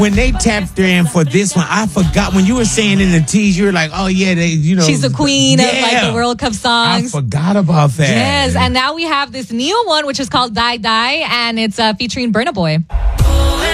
When they tapped her in for this one, I forgot. When you were saying in the tease, you were like, oh, yeah, she's the queen of like the World Cup songs. I forgot about that. Yes, and now we have this new one, which is called Die Die, and it's featuring Burna Boy.